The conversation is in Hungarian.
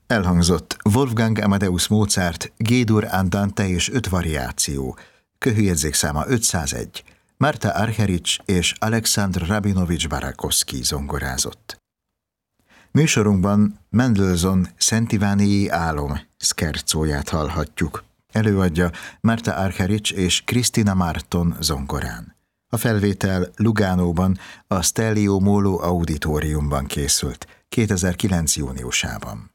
Elhangzott Wolfgang Amadeus Mozart, G-dur andante és 5 variáció, köhőjegyzékszáma 501, Marta Argerich és Alexandr Rabinovics Barakovszky zongorázott. Műsorunkban Mendelssohn Szent Iványi álom szkercóját hallhatjuk. Előadja Marta Argerich és Kristina Marton zongorán. A felvétel Lugánóban, a Stelio Molo Auditoriumban készült 2009. júniusában.